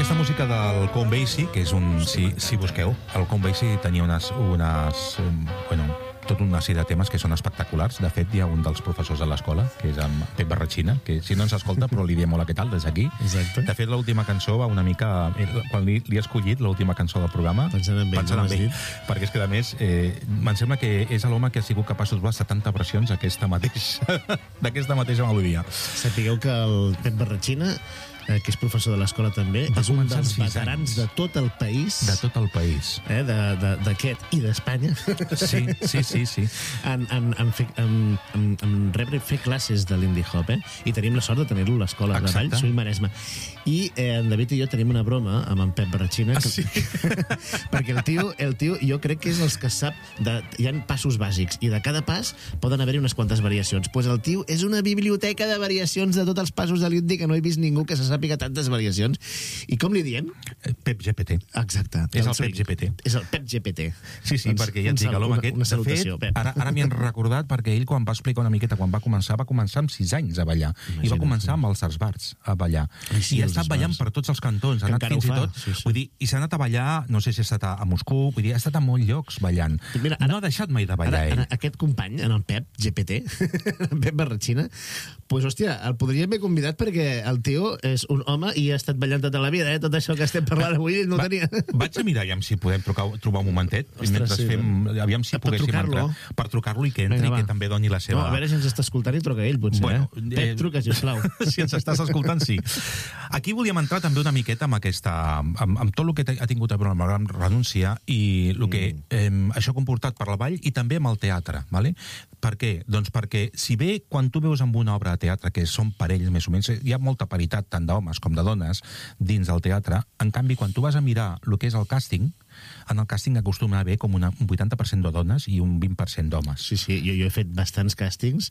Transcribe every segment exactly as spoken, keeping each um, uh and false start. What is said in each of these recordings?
aquesta música del Count Basie, que és un... Si, si busqueu, el Count Basie tenia unes... unes bueno, tota una sèrie de temes que són espectaculars. De fet, hi ha un dels professors de l'escola, que és en Pep Barratxina, que si no ens escolta, però li diem hola, què tal, des d'aquí. Exacte. De fet, l'última cançó va una mica... Quan li, li he escollit l'última cançó del programa, pensant en ell, pensant no en ell, perquè és que, a més, eh, me'n sembla que és l'home que ha sigut capaç de trobar setanta versions d'aquesta mateixa, d'aquesta mateixa melodia. Sapigueu que el Pep Barratxina, eh, que és professor de l'escola també, Va és un començar amb dels sis veterans anys. de tot el país, De tot el país. eh, de- de- d'aquest i d'Espanya, Sí, sí, sí, sí. en, en, en, fer, en, en, en rebre fer classes de l'indie hop, eh? I tenim la sort de tenir-lo a l'escola de Exacte. Valls, Soy Maresme. I eh, en David i jo tenim una broma amb en Pep Barratxina, Ah, que, sí? perquè el tio, el tio jo crec que és els que sap de, hi ha passos bàsics i de cada pas poden haver-hi unes quantes variacions. Pues el tio és una biblioteca de variacions de tots els passos de l'indie que no he vist ningú que se sàpiga tantes variacions. I com li diem? Pep G P T. Exacte. És el seu- Pep G P T. És el Pep G P T. Sí, sí, Doncs perquè ja un et dic, sal- l'home una, aquest, una de salutació, fet, Pep. ara, ara m'hi han recordat perquè ell quan va explicar una miqueta, quan va començar, va començar amb sis anys a ballar. I va Imagina't, començar amb els Arsbars a ballar. Ai, sí, I ha els estat ballant Arsbars. per tots els cantons, ha Que anat encara fins ho i fa, tot... sí, sí. Vull dir, i s'ha anat a ballar, no sé si ha estat a, a Moscou, vull dir, ha estat a molts llocs ballant. Mira, ara- no ha deixat mai de ballar Ara, ara, ell. aquest company, en el Pep G P T, en Pep Barratxina, pues, hòstia, el podríem haver convidat perquè el tio és un home i ha estat ballant tota la vida, eh? Tot això que estem parlant avui ell no Va, tenia. vaig a mirar aviam si podem trucar, trobar un momentet, Ostres, mentre sí, fem... Aviam si Per poguéssim trucar-lo. entrar. Per trucar-lo i que entri, Vinga, va. que també doni la No, seva... a veure si ens està escoltant i truca ell, potser. Bueno, eh? eh, Pep, truca, sisplau. Si ens estàs escoltant, sí. Aquí volíem entrar també una miqueta amb aquesta... amb, amb tot el que ha tingut a veure amb la gran renúncia i el que eh, això ha comportat per la ball i també amb el teatre, ¿vale? Per què? Doncs perquè si bé quan tu veus amb una obra de teatre que són parells més o menys, hi ha molta paritat tant d'homes com de dones dins del teatre, en canvi quan tu vas a mirar el que és el càsting, en el càsting acostuma a haver com una, un vuitanta per cent de dones i un vint per cent d'homes. Sí, sí, jo, jo he fet bastants càstings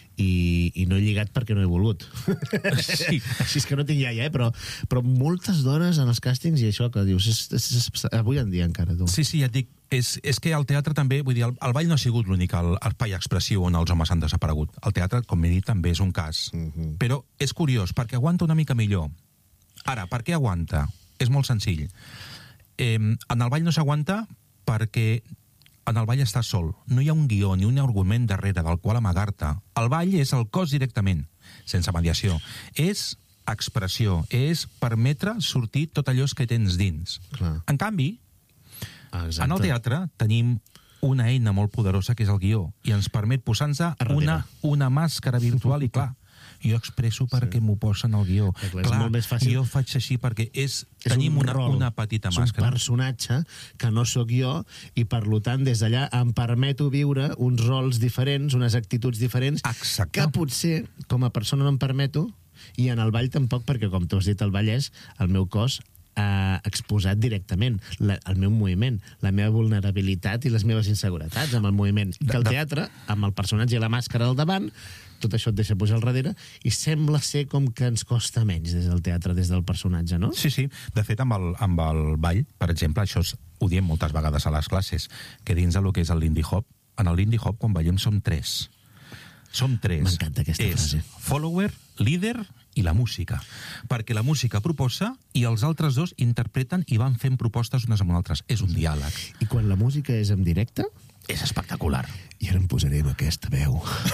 i, i no he lligat perquè no he volgut. Sí. Així és que no tinc iaia, eh? però, però moltes dones en els càstings i això que dius, és, és, és, avui en dia encara, tu. Sí, sí, ja et dic, és, és que el teatre també, vull dir, el, el ball no ha sigut l'únic el- espai expressiu on els homes han desaparegut. El teatre, com he dit, també és un cas. Mhm. Però és curiós, perquè aguanta una mica millor. Ara, per què aguanta? És molt senzill. Eh, en el ball no s'aguanta perquè en el ball estàs sol. No hi ha un guió ni un argument darrere del qual amagar-te. El ball és el cos directament, sense mediació. És expressió, és permetre sortir tot allò que tens dins. Clar. En canvi, Ah, exacte. en el teatre tenim una eina molt poderosa que és el guió i ens permet posar-nos darrere. una, una màscara virtual i clar, jo expresso perquè Sí. m'ho posen al guió. Ja, clar, és molt més fàcil. Jo faig així perquè és, És tenim un una, rol, una petita és màscara. un personatge que no sóc jo i per tant des d'allà em permeto viure uns rols diferents, unes actituds diferents Exacte. que potser com a persona no em permeto i en el ball tampoc perquè com tu has dit el ball és el meu cos eh, exposat directament, la, el meu moviment, la meva vulnerabilitat i les meves inseguretats amb el moviment. Que el De- de- teatre, amb el personatge i la màscara al davant, tot això et deixa pujar al darrere i sembla ser com que ens costa menys des del teatre, des del personatge, no? Sí, sí. De fet, amb el, amb el ball, per exemple, això es- ho diem moltes vegades a les classes, que dins del que és el Lindy Hop, en el Lindy Hop, quan ballem, som tres. Som tres. M'encanta aquesta és frase. follower, líder i la música. Perquè la música proposa i els altres dos interpreten i van fent propostes unes amb altres. És un diàleg. I quan la música és en directe, És espectacular. i ara em posaré amb aquesta veu.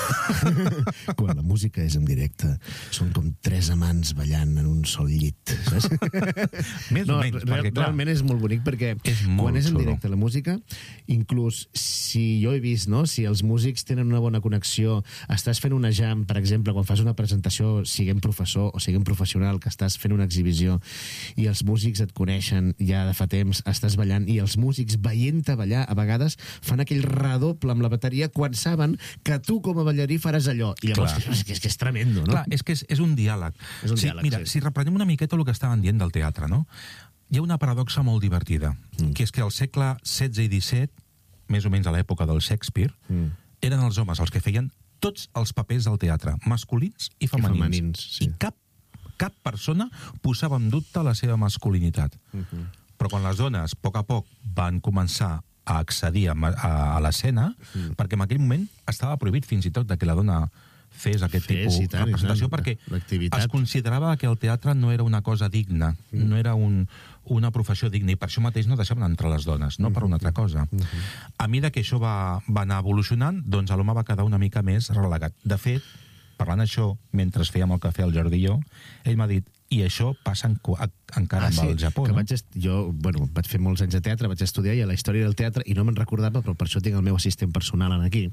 Quan la música és en directe, són com tres amants ballant en un sol llit, saps? Més o menys, perquè, clar, realment és molt bonic, perquè És molt quan és en xulo. directe la música, inclús si jo he vist, no?, si els músics tenen una bona connexió, estàs fent una jam, per exemple, quan fas una presentació, siguem professor o siguem professional, que estàs fent una exhibició, i els músics et coneixen ja de fa temps, estàs ballant, i els músics veient-te ballar, a vegades fan aquell redoble amb la bateria quan saben que tu com a ballarí faràs allò. I llavors, Clar. és que, és que és tremendo, no? Clar, és que és, és un diàleg. És un sí, diàleg, mira, sí. si reprenem una miqueta el que estaven dient del teatre, no? Hi ha una paradoxa molt divertida, Mm. que és que al segle setze i disset, més o menys a l'època del Shakespeare, Mm. eren els homes els que feien tots els papers del teatre, masculins i femenins. femenins, sí. I cap, cap persona posava en dubte la seva masculinitat. Mhm. Però quan les dones, a poc a poc, van començar a accedir a, a, a l'escena, Mm. perquè en aquell moment estava prohibit fins i tot de que la dona fes aquest Fes, tipus i tant, de representació, i tant, perquè l'activitat. es considerava que el teatre no era una cosa digna, mm. no era un, una professió digna, i per això mateix no deixaven entrar les dones, no per una altra cosa. Mm-hmm. A mesura que això va, va anar evolucionant, doncs l'home va quedar una mica més relegat. De fet, parlant això, mentre fèiem el cafè al Jordi i jo, ell m'ha dit, i això passa en, encara ah, amb sí, el Japó, que no? Vaig est... Jo, bueno, vaig fer molts anys de teatre, vaig estudiar i a la història del teatre, i no me'n recordava, però per això tinc el meu assistent personal en aquí.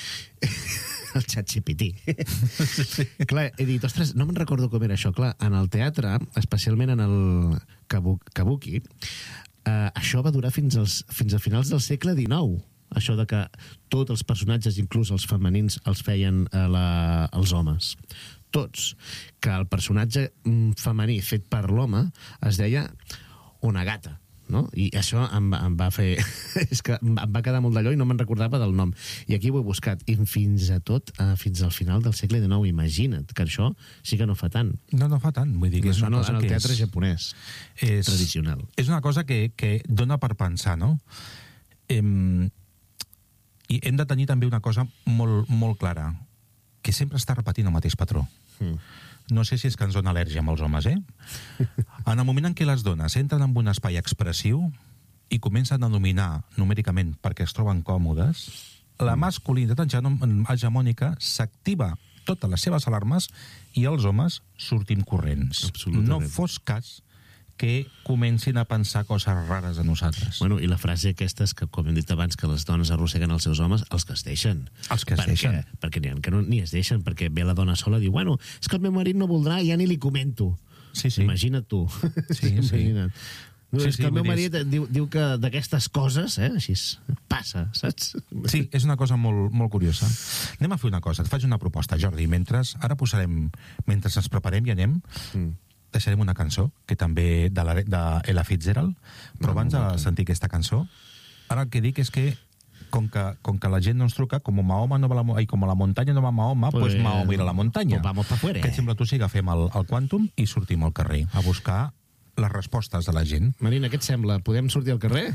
El ChatGPT. Clar, he dit, ostres, no me'n recordo com era això. Clar, en el teatre, especialment en el kabuki, eh, això va durar fins, als, fins a finals del segle dinou. Això de que tots els personatges, inclús els femenins, els feien eh, la, els homes. Tots. Que el personatge femení fet per l'home es deia una gata, no? I això em, em va fer... és que em va quedar molt d'allò i no me'n recordava del nom. I aquí ho he buscat. I fins a tot, eh, fins al final del segle dinou, imagina't, que això sí que no fa tant. No, no fa tant. Vull dir que és una no, cosa en el que teatre és, japonès és, tradicional. És una cosa que, que dona per pensar, no? Em, I hem de tenir també una cosa molt, molt clara, que sempre està repetint el mateix patró. Mm. No sé si és que ens dona al·lèrgia amb els homes, eh? En el moment en què les dones entren en un espai expressiu i comencen a dominar numèricament perquè es troben còmodes, la masculinitat hegemònica s'activa totes les seves alarmes i els homes sortim corrents. No fos cas que comencin a pensar coses rares de nosaltres. Bueno, i la frase aquesta és que, com hem dit abans, que les dones arrosseguen els seus homes, els que es deixen. Els que es perquè, deixen. Perquè n'hi ha que no, ni es deixen, perquè ve la dona sola i diu, bueno, és que el meu marit no voldrà, ja ni li comento. Sí, sí. Imagina't tu. Sí, sí. Imagina't. No, Sí, és sí, que el meu vull dir, marit diu, diu que d'aquestes coses, eh, així passa, saps? Sí, és una cosa molt, molt curiosa. Anem a fer una cosa, et faig una proposta, Jordi. Mentre, ara posarem, mentre ens preparem i anem, mm. deixarem una cançó, que també de, la, de Ella Fitzgerald, però abans de sentir aquesta cançó, ara el que dic és que com que, com que la gent no ens truca, com Mahoma no va a la, ai, com a la muntanya no va a Mahoma, pues, pues Mahoma ir a la muntanya. Pues vamos pa fuera. Què et sembla tu si agafem el, el Quantum i sortim al carrer a buscar les respostes de la gent? Marina, què et sembla? Podem sortir al carrer?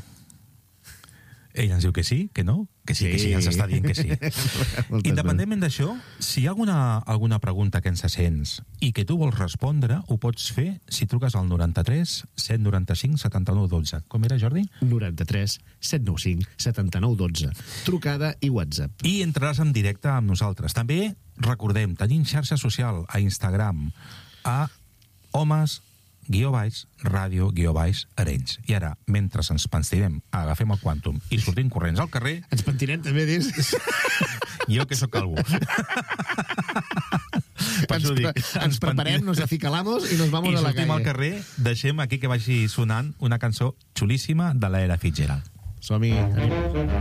Ell ens diu que sí, que no, que sí, sí. que sí, ens està dient que sí. Independentment d'això, si hi ha alguna, alguna pregunta que ens sents i que tu vols respondre, ho pots fer si truques al noranta-tres set noranta-cinc setanta-nou dotze. Com era, Jordi? noranta-tres set nou cinc setanta-nou dotze. Trucada i WhatsApp. I entraràs en directe amb nosaltres. També, recordem, tenim xarxa social a Instagram, a homes guió baix, ràdio, guió baix, Arenys. I ara, mentre ens pensinem, agafem el Quantum i sortim corrents al carrer... Ens pentinem també dins? Jo que sóc calvo. ens, dic, ens, ens preparem, nos acicalamos i nos vamos I a la calle. I sortim al carrer, deixem aquí que vagi sonant una cançó xulíssima de l'Ella Fitzgerald. Som-hi.